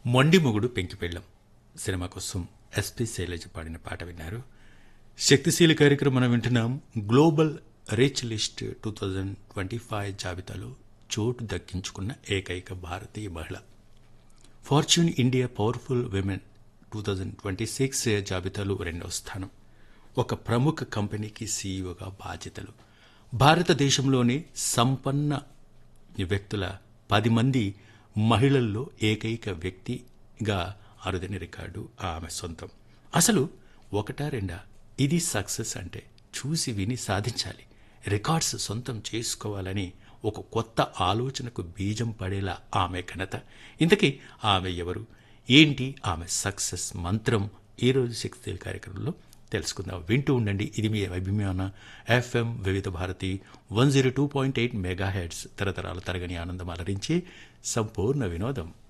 మొండి మొగుడు పెంకిపెళ్ళం సినిమా కోసం ఎస్పి శైలజ పాడిన పాట విన్నారు. శక్తిశీలి కార్యక్రమం మనం వింటున్నాం. గ్లోబల్ రిచ్ లిస్ట్ 2025 జాబితాలో చోటు దక్కించుకున్న ఏకైక భారతీయ మహిళ. ఫార్చ్యూన్ ఇండియా పవర్ఫుల్ విమెన్ 2026 జాబితాలో రెండవ స్థానం. ఒక ప్రముఖ కంపెనీకి సీఈఓగా బాధ్యతలు. భారతదేశంలోని సంపన్న వ్యక్తుల 10 మంది మహిళల్లో ఏకైక వ్యక్తిగా అరుదైన రికార్డు ఆమె సొంతం. అసలు ఒకటా రెండా? ఇది సక్సెస్ అంటే చూసి విని సాధించాలి, రికార్డ్స్ సొంతం చేసుకోవాలని ఒక కొత్త ఆలోచనకు బీజం పడేలా ఆమె ఘనత. ఇంతకీ ఆమె ఎవరు, ఏంటి ఆమె సక్సెస్ మంత్రం? ఈరోజు శక్తిశీలి కార్యక్రమంలో తెలుసుకుందాం. వింటూ ఉండండి. ఇది మీ అభిమాన FM వివిధ భారతి 102.8 మెగాహెర్ట్జ్. తరతరాల తరగని ఆనందం అలరించి సంపూర్ణ వినోదం.